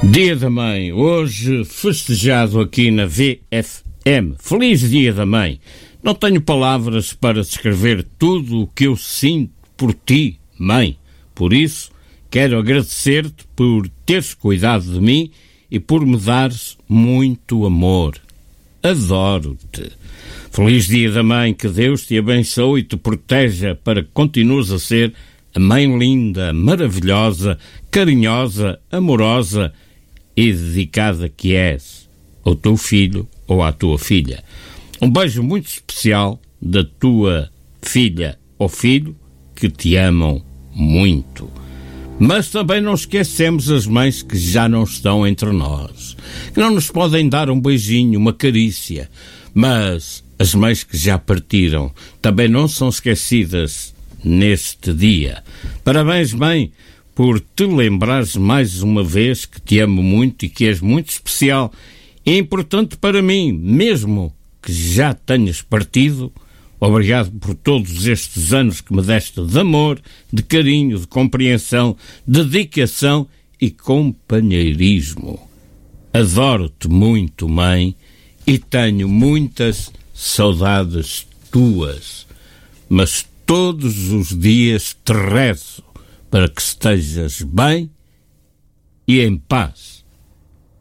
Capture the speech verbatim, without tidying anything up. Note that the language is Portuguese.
Dia da Mãe, hoje festejado aqui na V F M. Feliz Dia da Mãe. Não tenho palavras para descrever tudo o que eu sinto por ti, mãe. Por isso, quero agradecer-te por teres cuidado de mim e por me dares muito amor. Adoro-te. Feliz Dia da Mãe, que Deus te abençoe e te proteja para que continues a ser a mãe linda, maravilhosa, carinhosa, amorosa e dedicada que és ao teu filho ou à tua filha. Um beijo muito especial da tua filha ou filho que te amam muito. Mas também não esquecemos as mães que já não estão entre nós, que não nos podem dar um beijinho, uma carícia, mas as mães que já partiram também não são esquecidas neste dia. Parabéns, mãe, por te lembrares mais uma vez que te amo muito e que és muito especial e importante para mim, mesmo que já tenhas partido. Obrigado por todos estes anos que me deste de amor, de carinho, de compreensão, de dedicação e companheirismo. Adoro-te muito, mãe, e tenho muitas saudades tuas, mas todos os dias te rezo para que estejas bem e em paz.